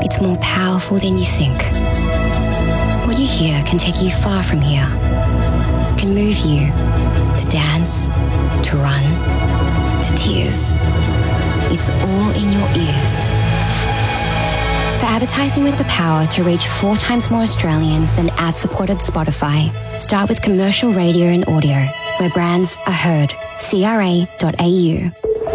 it's more powerful than you think. What you hear can take you far from here. It can move you to dance, to run, to tears. It's all in your ears. For advertising with the power to reach 4 times more Australians than ad-supported Spotify, start with commercial radio and audio, where brands are heard. CRA.au.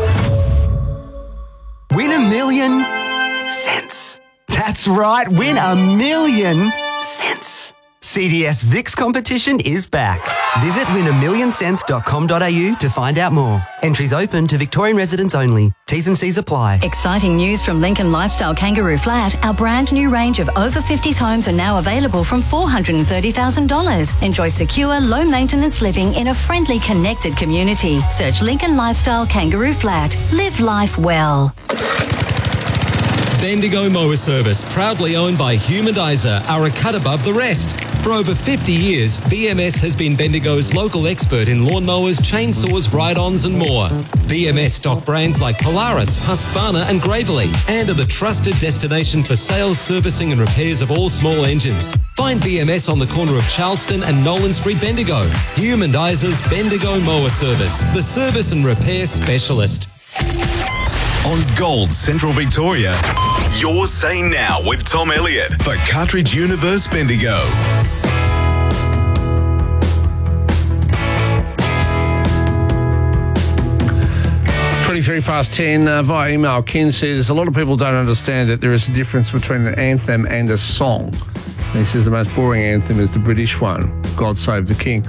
Win $1 million cents. That's right, win $1 million cents. CDS VIX competition is back. Visit win1millioncents.com.au to find out more. Entries open to Victorian residents only. T's and C's apply. Exciting news from Lincoln Lifestyle Kangaroo Flat. Our brand new range of over 50s homes are now available from $430,000. Enjoy secure, low maintenance living in a friendly, connected community. Search Lincoln Lifestyle Kangaroo Flat. Live life well. Bendigo Mower Service, proudly owned by Humandizer, are a cut above the rest. For over 50 years, BMS has been Bendigo's local expert in lawnmowers, chainsaws, ride-ons and more. BMS stock brands like Polaris, Husqvarna and Gravely, and are the trusted destination for sales, servicing and repairs of all small engines. Find BMS on the corner of Charleston and Nolan Street, Bendigo. Humandizer's Bendigo Mower Service, the service and repair specialist. On Gold Central Victoria, you're saying now with Tom Elliott for Cartridge Universe Bendigo. 23 past 10 via email. Ken says a lot of people don't understand that there is a difference between an anthem and a song. And he says the most boring anthem is the British one, God Save the King.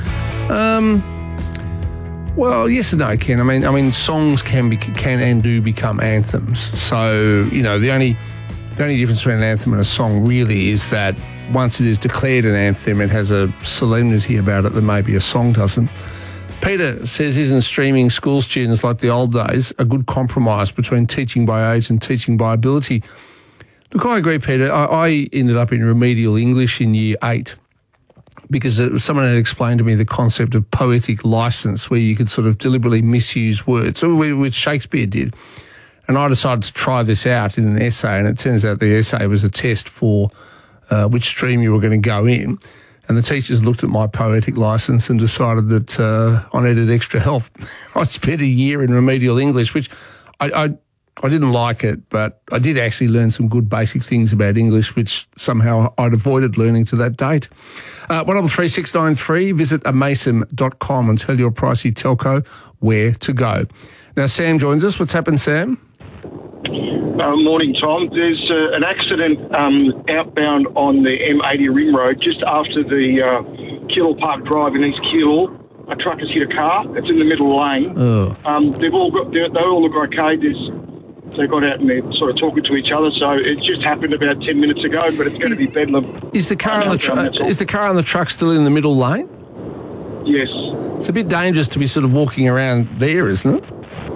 Well, yes and no, Ken. I mean, songs can and do become anthems. So, you know, the only difference between an anthem and a song really is that once it is declared an anthem, it has a solemnity about it that maybe a song doesn't. Peter says, isn't streaming school students like the old days a good compromise between teaching by age and teaching by ability? Look, I agree, Peter. I ended up in remedial English in year 8. Because someone had explained to me the concept of poetic license, where you could sort of deliberately misuse words, which Shakespeare did. And I decided to try this out in an essay, and it turns out the essay was a test for which stream you were going to go in. And the teachers looked at my poetic license and decided that I needed extra help. I spent a year in remedial English, which I didn't like it, but I did actually learn some good basic things about English, which somehow I'd avoided learning to that date. 133693, visit amason.com and tell your pricey telco where to go. Now, Sam joins us. What's happened, Sam? Morning, Tom. There's an accident outbound on the M80 ring road just after the Keilor Park Drive in East Keilor. A truck has hit a car. It's in the middle lane. Oh. They all look okay. They got out and they're sort of talking to each other. So it just happened about 10 minutes ago, but it's going to be bedlam. Is the car on the truck still in the middle lane? Yes. It's a bit dangerous to be sort of walking around there, isn't it?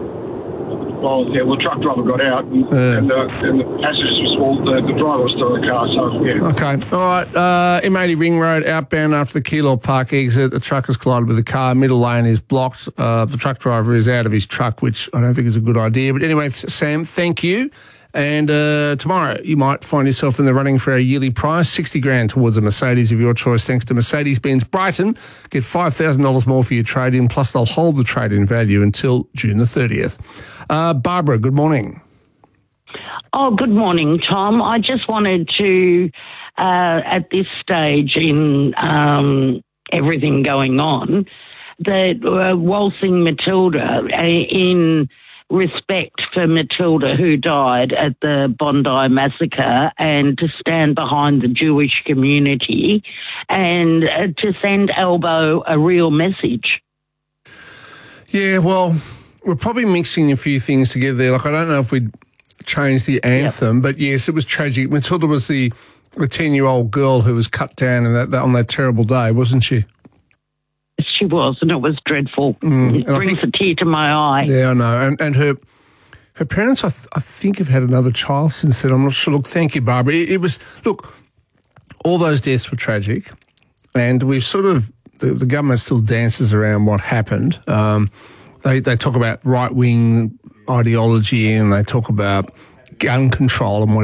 Well, yeah, the truck driver got out and the passengers were small. The driver was still in the car, so yeah. Okay. All right. M80 Ring Road, outbound after the Keilor Park exit. A truck has collided with a car. Middle lane is blocked. The truck driver is out of his truck, which I don't think is a good idea. But anyway, Sam, thank you. And tomorrow you might find yourself in the running for a yearly prize, $60,000 towards a Mercedes of your choice, thanks to Mercedes-Benz Brighton. Get $5,000 more for your trade-in, plus they'll hold the trade-in value until June the 30th. Barbara, good morning. Oh, good morning, Tom. I just wanted to, at this stage in everything going on, that Waltzing Matilda, in respect for Matilda who died at the Bondi massacre, and to stand behind the Jewish community and to send Albo a real message. Yeah, well, we're probably mixing a few things together there. Like, I don't know if we'd change the anthem, but yes, it was tragic. Matilda was the 10-year-old girl who was cut down on that terrible day, wasn't she? She was, and it was dreadful. It brings a tear to my eye. Yeah, I know. And her parents, I think, have had another child since then. I'm not sure. Look, thank you, Barbara. It was, look, all those deaths were tragic, and we've sort of, the government still dances around what happened. They talk about right-wing ideology, and they talk about gun control and